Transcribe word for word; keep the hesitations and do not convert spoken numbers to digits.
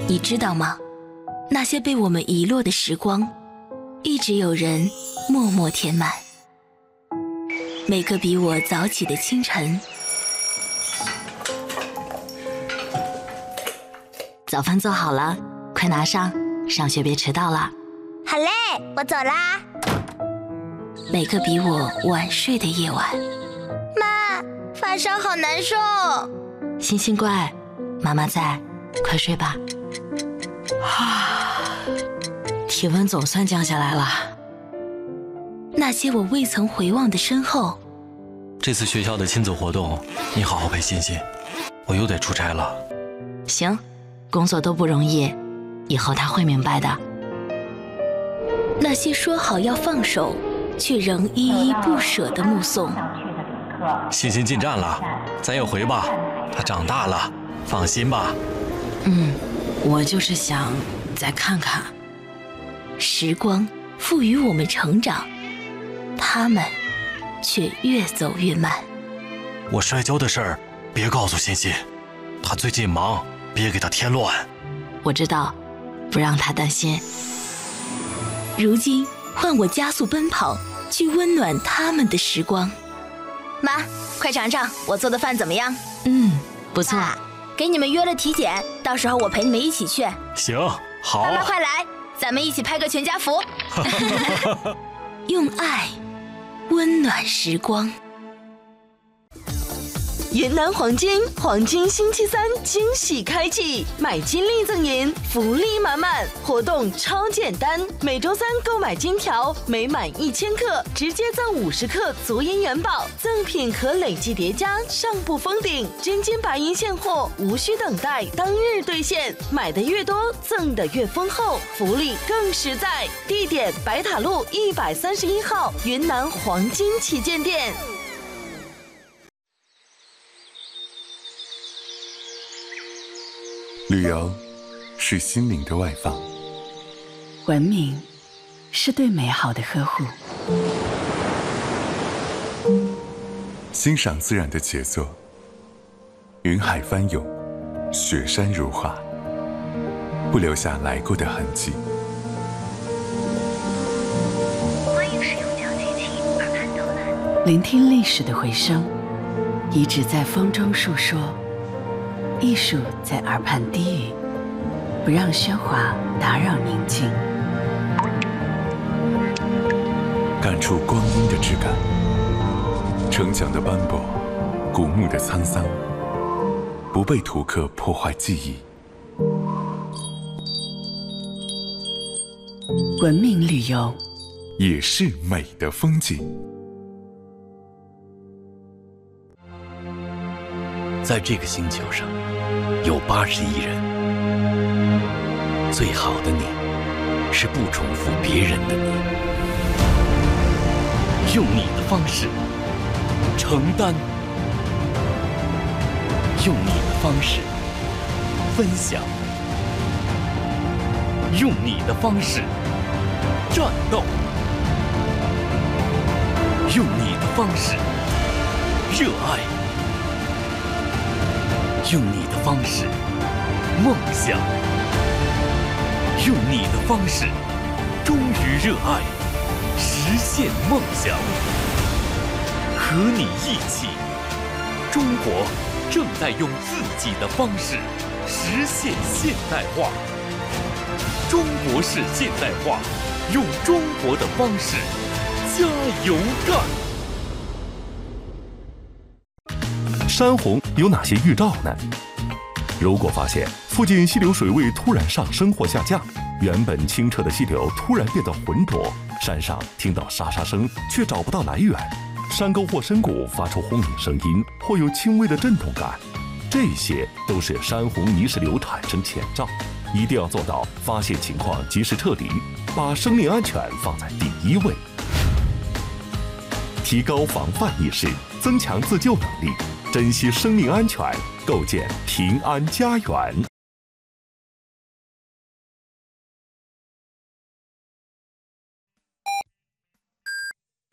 你知道吗？那些被我们遗落的时光，一直有人默默填满。每个比我早起的清晨，早饭做好了，快拿上，上学别迟到了。 好嘞，我走啦。 每个比我晚睡的夜晚， 妈，发烧好难受。 星星乖，妈妈在，快睡吧。啊，体温总算降下来了。那些我未曾回望的身后， 这次学校的亲子活动，你好好陪欣欣，我又得出差了。 行，工作都不容易，以后他会明白的。那些说好要放手，却仍依依不舍的目送。 欣欣进站了，咱也回吧，她长大了，放心吧。 嗯，我就是想再看看。时光赋予我们成长，他们却越走越慢。 我摔跤的事儿别告诉欣欣，她最近忙，别给她添乱。 我知道，不让她担心。如今换我加速奔跑，去温暖他们的时光。 妈，快尝尝我做的饭怎么样？ 嗯，不错。 啊，给你们约了体检，到时候我陪你们一起去。 行，好。 妈妈快来，咱们一起拍个全家福。 用爱温暖时光。 云南黄金黄金星期三惊喜开启，买金立赠银，福利满满，活动超简单。每周三购买金条，每满一千克直接赠五十克足银元宝，赠品可累计叠加，上不封顶。真金白银现货，无需等待，当日兑现。买的越多，赠的越丰厚，福利更实在。地点：白塔路一百三十一号云南黄金旗舰店。 旅游是心灵的外放， 文明是对美好的呵护， 欣赏自然的杰作，云海翻涌，雪山如画，不留下来过的痕迹。 欢迎使用讲解器耳畔导览， 聆听历史的回声，遗址在风中述说，艺术在耳畔低语，不让喧哗打扰宁静。 感触光阴的质感，城墙的斑驳，古墓的沧桑，不被图刻破坏记忆。 文明旅游也是美的风景。 在这个星球上，有八十亿人。最好的你，是不重复别人的你，用你的方式承担，用你的方式分享，用你的方式战斗，用你的方式热爱。用你的方式梦想，用你的方式忠于热爱，实现梦想。和你一起，中国正在用自己的方式实现现代化。中国式现代化，用中国的方式加油干。 山洪有哪些预兆呢？如果发现附近溪流水位突然上升或下降，原本清澈的溪流突然变得浑浊，山上听到沙沙声却找不到来源，山沟或深谷发出轰鸣声音或有轻微的震动感，这些都是山洪泥石流产生前兆，一定要做到发现情况及时撤离，把生命安全放在第一位。提高防范意识，增强自救能力，珍惜生命安全，构建平安家园。